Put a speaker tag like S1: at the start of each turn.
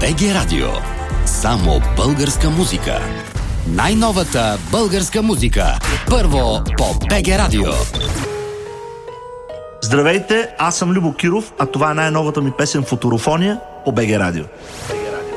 S1: БГ Радио. Само българска музика. Най-новата българска музика. Първо по БГ Радио.
S2: Здравейте, аз съм Любо Киров, а това е най-новата ми песен "Футурофония" по БГ Радио.